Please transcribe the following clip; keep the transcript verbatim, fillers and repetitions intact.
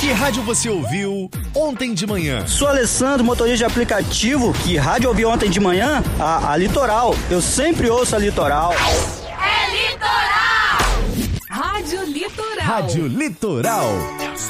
Que rádio você ouviu ontem de manhã? Sou Alessandro, motorista de aplicativo. Que rádio ouviu ontem de manhã? A, a Litoral. Eu sempre ouço a Litoral. É Litoral! Rádio Litoral. Rádio Litoral.